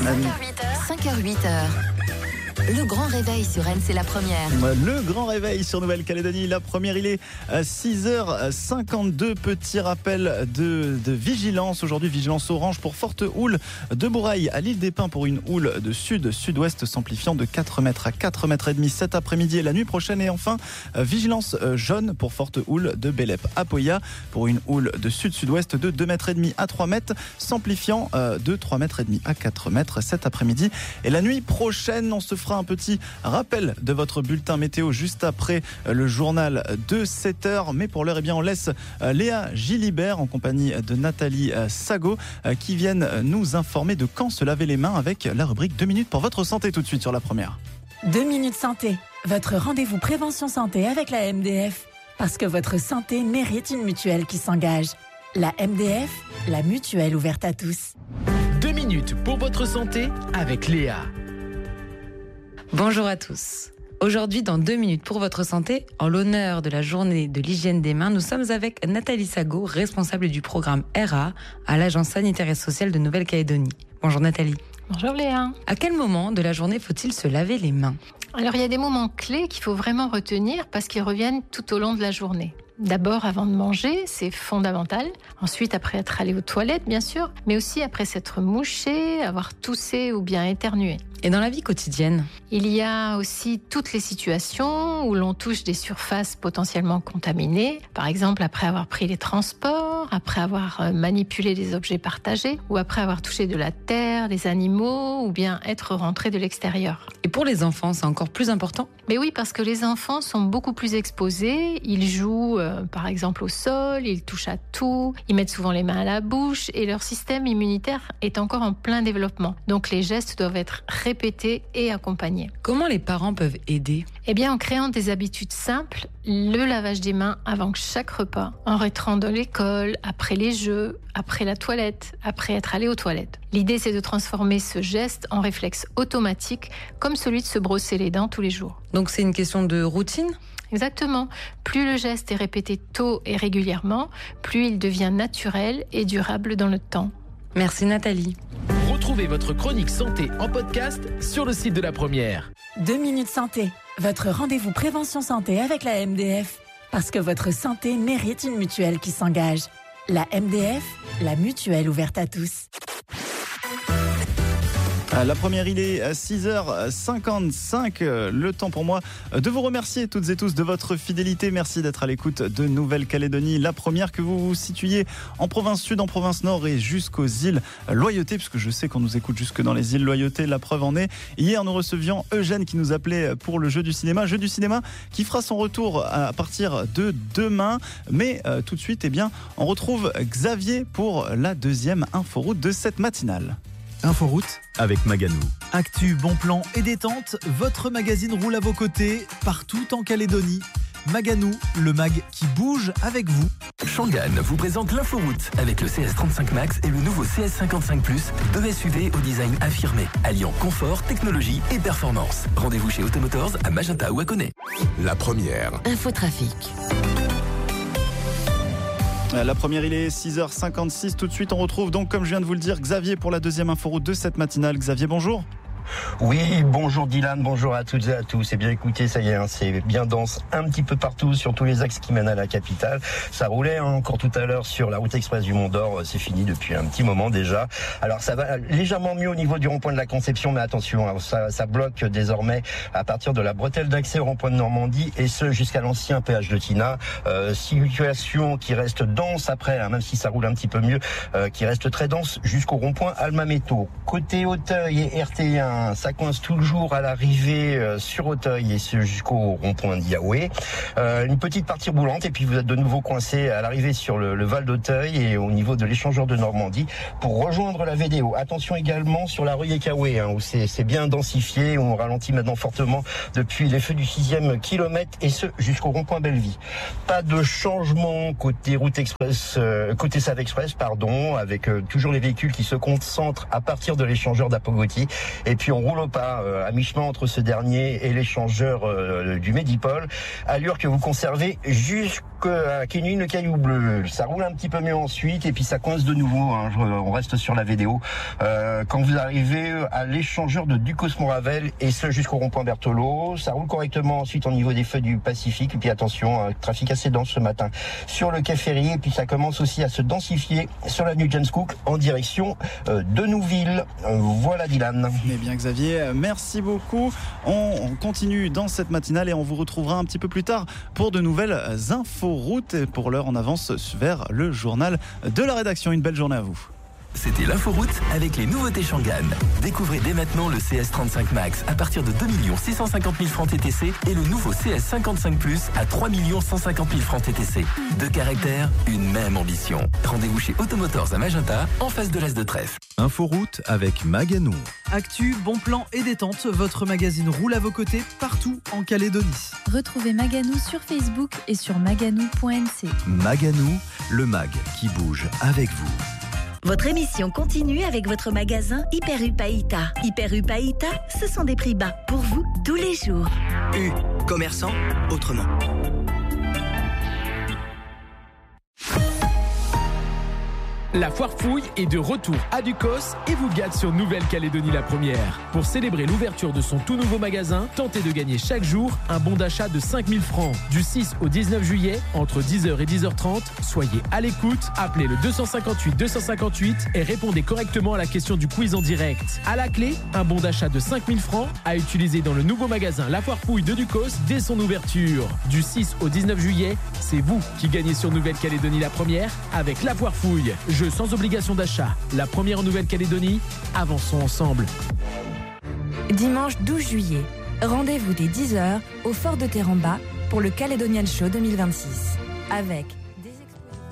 5h-8h. Le grand réveil sur N, c'est la première. Le grand réveil sur Nouvelle-Calédonie. La première, il est à 6h52. Petit rappel de vigilance. Aujourd'hui, vigilance orange pour forte houle de Bourail à l'île des Pins pour une houle de sud-sud-ouest s'amplifiant de 4 mètres à 4 mètres et demi cet après-midi et la nuit prochaine. Et enfin, vigilance jaune pour forte houle de Bélep à Poya pour une houle de sud-sud-ouest de 2 mètres et demi à 3 mètres s'amplifiant de 3 mètres et demi à 4 mètres cet après-midi. Et la nuit prochaine, on se fera un petit rappel de votre bulletin météo juste après le journal de 7h. Mais pour l'heure, on laisse Léa Gilibert en compagnie de Nathalie Sago qui viennent nous informer de quand se laver les mains avec la rubrique 2 minutes pour votre santé tout de suite sur la première. 2 minutes santé, votre rendez-vous prévention santé avec la MDF. Parce que votre santé mérite une mutuelle qui s'engage. La MDF, la mutuelle ouverte à tous. 2 minutes pour votre santé avec Léa. Bonjour à tous. Aujourd'hui, dans 2 minutes pour votre santé, en l'honneur de la journée de l'hygiène des mains, nous sommes avec Nathalie Sago, responsable du programme RA à l'Agence sanitaire et sociale de Nouvelle-Calédonie. Bonjour Nathalie. Bonjour Léa. À quel moment de la journée faut-il se laver les mains ? Alors il y a des moments clés qu'il faut vraiment retenir parce qu'ils reviennent tout au long de la journée. D'abord, avant de manger, c'est fondamental. Ensuite, après être allé aux toilettes, bien sûr, mais aussi après s'être mouché, avoir toussé ou bien éternué. Et dans la vie quotidienne ? Il y a aussi toutes les situations où l'on touche des surfaces potentiellement contaminées. Par exemple, après avoir pris les transports, après avoir manipulé des objets partagés, ou après avoir touché de la terre, des animaux, ou bien être rentré de l'extérieur. Et pour les enfants, c'est encore plus important ? Mais oui, parce que les enfants sont beaucoup plus exposés. Ils jouent, par exemple, au sol, ils touchent à tout, ils mettent souvent les mains à la bouche et leur système immunitaire est encore en plein développement. Donc les gestes doivent être répétés et accompagnés. Comment les parents peuvent aider ? Eh bien, en créant des habitudes simples, le lavage des mains avant chaque repas, en rentrant de l'école, après les jeux, après la toilette, après être allé aux toilettes. L'idée, c'est de transformer ce geste en réflexe automatique, comme celui de se brosser les dents tous les jours. Donc c'est une question de routine ? Exactement. Plus le geste est répété tôt et régulièrement, plus il devient naturel et durable dans le temps. Merci Nathalie. Retrouvez votre chronique santé en podcast sur le site de la première. 2 minutes santé, votre rendez-vous prévention santé avec la MDF. Parce que votre santé mérite une mutuelle qui s'engage. La MDF, la mutuelle ouverte à tous. La première, il est à 6h55. Le temps pour moi de vous remercier toutes et tous de votre fidélité. Merci d'être à l'écoute de Nouvelle-Calédonie. La première, que vous vous situiez en province sud, en province nord et jusqu'aux îles Loyauté, puisque je sais qu'on nous écoute jusque dans les îles Loyauté. La preuve en est. Hier, nous recevions Eugène qui nous appelait pour le jeu du cinéma. Jeu du cinéma qui fera son retour à partir de demain. Mais tout de suite, on retrouve Xavier pour la deuxième inforoute de cette matinale. Inforoute avec Maganou. Actu, bon plan et détente, votre magazine roule à vos côtés, partout en Calédonie. Maganou, le mag qui bouge avec vous. Shangan vous présente l'Inforoute avec le CS35 Max et le nouveau CS55 Plus, 2 SUV au design affirmé, alliant confort, technologie et performance. Rendez-vous chez Automotors à Magenta ou à Koné. La première. Infotrafic. La première, il est 6h56. Tout de suite, on retrouve donc, comme je viens de vous le dire, Xavier pour la deuxième inforoute de cette matinale. Xavier, bonjour. Oui, bonjour Dylan, bonjour à toutes et à tous. Eh bien écoutez, ça y est, c'est bien dense un petit peu partout sur tous les axes qui mènent à la capitale. Ça roulait encore tout à l'heure sur la route express du Mont d'Or, c'est fini depuis un petit moment déjà. Alors ça va légèrement mieux au niveau du rond-point de la Conception, mais attention, ça bloque désormais à partir de la bretelle d'accès au rond-point de Normandie et ce jusqu'à l'ancien péage de Tina. Situation qui reste dense après, même si ça roule un petit peu mieux, qui reste très dense jusqu'au rond-point Almaméto. Côté Auteuil et RT1, ça coince toujours à l'arrivée sur Auteuil et jusqu'au rond-point d'Iaoué. Une petite partie roulante et puis vous êtes de nouveau coincé à l'arrivée sur le Val d'Auteuil et au niveau de l'échangeur de Normandie pour rejoindre la VDO. Attention également sur la rue Ekaoué où c'est bien densifié, où on ralentit maintenant fortement depuis les feux du 6e kilomètre et ce jusqu'au rond-point Belleville. Pas de changement côté route express, côté Save Express, avec toujours les véhicules qui se concentrent à partir de l'échangeur d'Apogoti. Et puis puis on roule au pas, à mi-chemin entre ce dernier et l'échangeur du Medipol. Allure que vous conservez jusqu'à Kenune, le Caillou Bleu. Ça roule un petit peu mieux ensuite et puis ça coince de nouveau. On reste sur la vidéo. Quand vous arrivez à l'échangeur de Ducos-Moravel et ce jusqu'au rond-point Berthelot, ça roule correctement ensuite au niveau des feux du Pacifique. Et puis attention, trafic assez dense ce matin sur le quai Ferry. Et puis ça commence aussi à se densifier sur l'avenue James Cook en direction de Nouville. Voilà Dylan. Eh bien Xavier, merci beaucoup. On continue dans cette matinale et on vous retrouvera un petit peu plus tard pour de nouvelles inforoutes. Et pour l'heure, on avance vers le journal de la rédaction. Une belle journée à vous. C'était l'Inforoute avec les nouveautés Shangan. Découvrez dès maintenant le CS35 Max à partir de 2 650 000 francs TTC et le nouveau CS55 Plus à 3 150 000 francs TTC. Deux caractères, une même ambition. Rendez-vous chez Automotors à Magenta, en face de l'Est de Trèfle. Inforoute avec Maganou. Actu, bon plan et détente, votre magazine roule à vos côtés partout en Calédonie. Retrouvez Maganou sur Facebook et sur maganou.nc. Maganou, le mag qui bouge avec vous. Votre émission continue avec votre magasin Hyper U Païta. Hyper U Païta, ce sont des prix bas pour vous tous les jours. U, commerçant, autrement. La foire fouille est de retour à Ducos et vous gâte sur Nouvelle-Calédonie la première. Pour célébrer l'ouverture de son tout nouveau magasin, tentez de gagner chaque jour un bon d'achat de 5 000 francs. Du 6 au 19 juillet, entre 10h et 10h30, soyez à l'écoute, appelez le 258 258 et répondez correctement à la question du quiz en direct. À la clé, un bon d'achat de 5 000 francs à utiliser dans le nouveau magasin La Foire Fouille de Ducos dès son ouverture. Du 6 au 19 juillet, c'est vous qui gagnez sur Nouvelle-Calédonie la première avec La Foire Fouille. Jeu sans obligation d'achat. La première en Nouvelle-Calédonie, avançons ensemble. Dimanche 12 juillet, rendez-vous dès 10h au Fort de Terramba pour le Caledonian Show 2026. Avec